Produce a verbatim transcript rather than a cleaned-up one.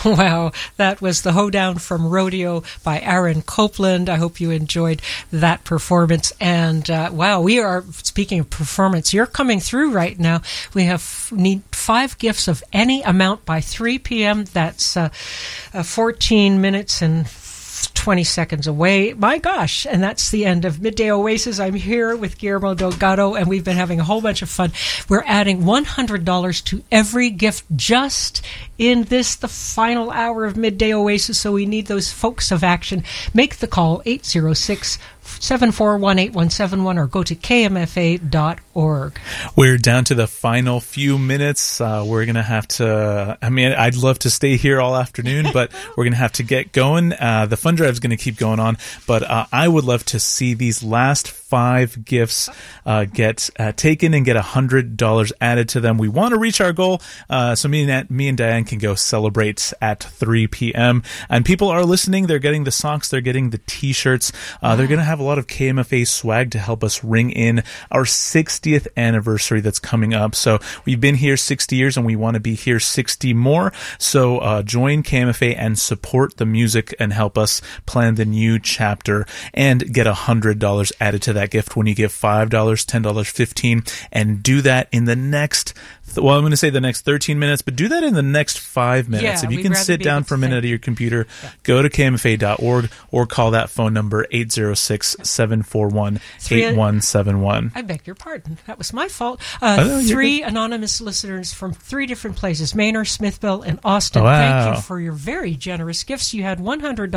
Wow, that was the Hoedown from Rodeo by Aaron Copeland. I hope you enjoyed that performance. And uh, wow, we are, speaking of performance, you're coming through right now. We have need five gifts of any amount by three p.m. That's uh, uh, fourteen minutes and twenty seconds away. My gosh. And that's the end of Midday Oasis. I'm here with Guillermo Delgado, and we've been having a whole bunch of fun. We're adding one hundred dollars to every gift just in this, the final hour of Midday Oasis. So we need those folks of action. Make the call, eight zero six, seven four one, eight one seven one, or go to k m f a dot org. We're down to the final few minutes. Uh, we're going to have to, I mean, I'd love to stay here all afternoon, but we're going to have to get going. Uh, the fund drive is going to keep going on, but uh, I would love to see these last five gifts uh, get uh, taken and get one hundred dollars added to them. We want to reach our goal, uh, so me and, me and Diane can go celebrate at three p.m. And people are listening. They're getting the socks. They're getting the T-shirts. Uh, they're going to have a lot of K M F A swag to help us ring in our sixtieth anniversary that's coming up. So we've been here sixty years and we want to be here sixty more. So uh, join K M F A and support the music and help us plan the new chapter and get one hundred dollars added to that gift when you give five dollars, ten dollars, fifteen dollars, and do that in the next well, I'm going to say the next thirteen minutes, but do that in the next five minutes. Yeah, if you can sit down for a minute at your computer, yeah. go to k m f a dot org or call that phone number eight zero six, seven four one, eight one seven one. I beg your pardon. That was my fault. Uh, oh, three anonymous listeners from three different places, Manor, Smithville, and Austin. Wow. Thank you for your very generous gifts. You had one hundred dollars